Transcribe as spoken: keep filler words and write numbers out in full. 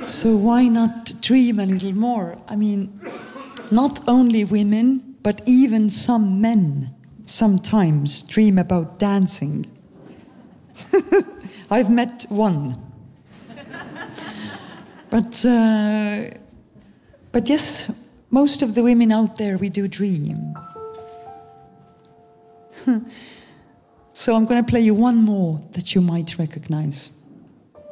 So why not dream a little more? I mean, not only women, but even some men sometimes dream about dancing. I've met one. But, uh, but yes, most of the women out there, we do dream. So I'm going to play you one more that you might recognize.